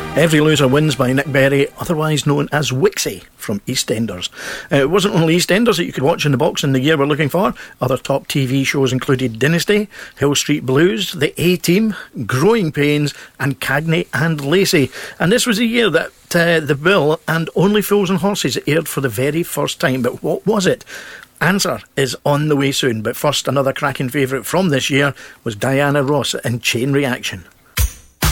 Every Loser Wins by Nick Berry, otherwise known as Wixie from EastEnders. It wasn't only EastEnders that you could watch in the box in the year we're looking for. Other top TV shows included Dynasty, Hill Street Blues, The A-Team, Growing Pains and Cagney and Lacey. And this was the year that The Bill and Only Fools and Horses aired for the very first time. But what was it? Answer is on the way soon. But first, another cracking favourite from this year was Diana Ross in Chain Reaction.